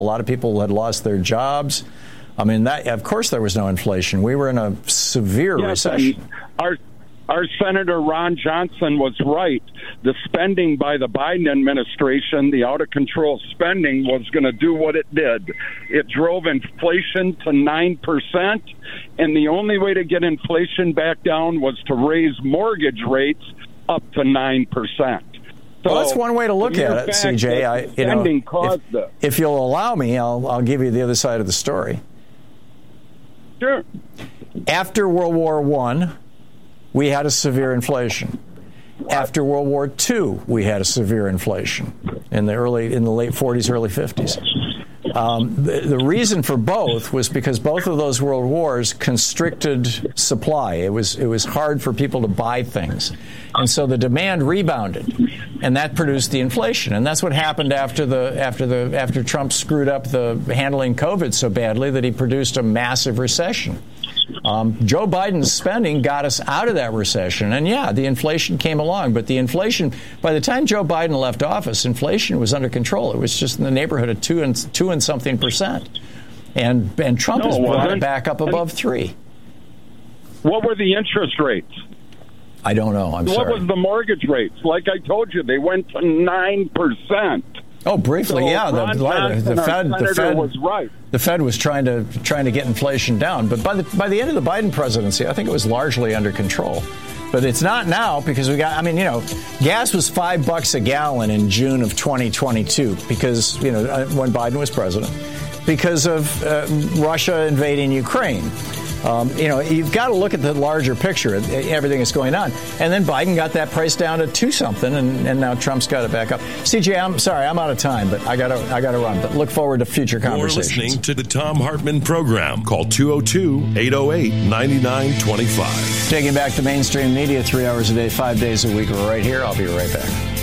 A lot of people had lost their jobs. I mean, that, of course, there was no inflation. We were in a severe recession. Our Senator Ron Johnson was right. The spending by the Biden administration, the out-of-control spending, was going to do what it did. It drove inflation to 9%, and the only way to get inflation back down was to raise mortgage rates up to 9%. Well, that's one way to look at it, CJ. If you'll allow me, I'll give you the other side of the story. Sure. After World War I, we had a severe inflation. After World War II, we had a severe inflation in the late 40s, early 50s. The reason for both was because both of those world wars constricted supply. It was hard for people to buy things, and so the demand rebounded, and that produced the inflation. And that's what happened after Trump screwed up the handling COVID so badly that he produced a massive recession. Joe Biden's spending got us out of that recession. And yeah, the inflation came along. But the inflation, by the time Joe Biden left office, inflation was under control. It was just in the neighborhood of 2 and something percent. And Trump has brought it back up above 3. What were the interest rates? I don't know. I'm sorry. What was the mortgage rates? Like I told you, they went to 9%. Oh, briefly, yeah. The Fed was right. The Fed was trying to get inflation down, but by the end of the Biden presidency, I think it was largely under control. But it's not now because gas was $5 a gallon in June of 2022 because when Biden was president, because of Russia invading Ukraine. You've got to look at the larger picture, everything that's going on. And then Biden got that price down to 2-something, and now Trump's got it back up. CJ, I'm sorry, I'm out of time, but I gotta run. But look forward to future conversations. You're listening to the Thom Hartmann Program. Call 202-808-9925. Taking back the mainstream media 3 hours a day, 5 days a week. We're right here. I'll be right back.